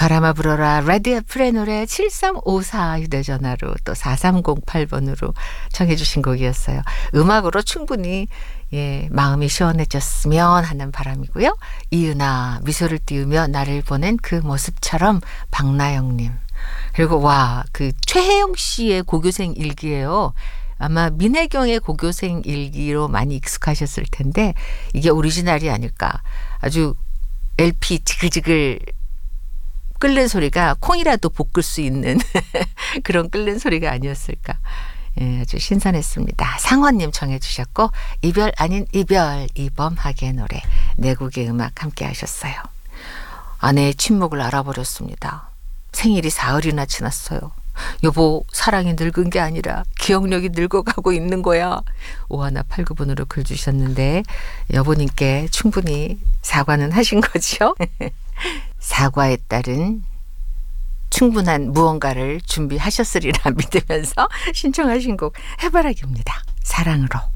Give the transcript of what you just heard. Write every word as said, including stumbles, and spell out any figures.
바람아 불어라 레드 애플의 노래 칠삼오사 휴대전화로 또 사삼공팔 번으로 청해 주신 곡이었어요. 음악으로 충분히 예, 마음이 시원해졌으면 하는 바람이고요. 이은아 미소를 띄우며 나를 보낸 그 모습처럼 박나영님. 그리고 와, 그 최혜영 씨의 고교생 일기예요. 아마 민혜경의 고교생 일기로 많이 익숙하셨을 텐데 이게 오리지널이 아닐까. 아주 엘피 지글지글 끓는 소리가 콩이라도 볶을 수 있는 그런 끓는 소리가 아니었을까. 예, 아주 신선했습니다. 상원님 청해 주셨고 이별 아닌 이별 이범학의 노래 네 곡의 음악 함께 하셨어요. 아내의 침묵을 알아버렸습니다. 생일이 사흘이나 지났어요. 여보 사랑이 늙은 게 아니라 기억력이 늙어가고 있는 거야. 오하나팔구 번으로 글 주셨는데 여보님께 충분히 사과는 하신 거죠? 사과에 따른 충분한 무언가를 준비하셨으리라 믿으면서 신청하신 곡 해바라기입니다. 사랑으로.